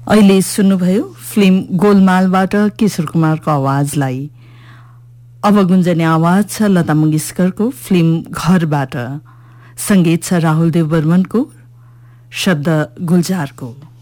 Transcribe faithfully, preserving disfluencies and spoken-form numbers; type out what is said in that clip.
अहिले सुन्नुभयो फिल्म गोलमालबाट किशोर कुमारको आवाजलाई। अब गुन्जने आवाज छ लता मंगेशकरको फिल्म घरबाट। संगीत छ राहुल देव बर्मनको, शब्द गुलजारको।